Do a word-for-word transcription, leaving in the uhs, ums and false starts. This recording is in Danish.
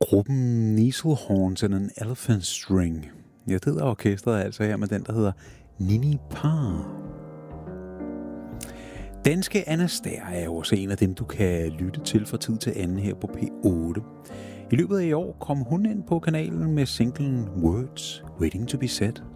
Gruppen Needlehorns and an Elephant String. Jeg hedder orkestret altså her med den, der hedder Nini Par. Danske Anastasia er jo også en af dem, du kan lytte til fra tid til anden her på P otte. I løbet af i år kom hun ind på kanalen med singlen Words Waiting to be Said.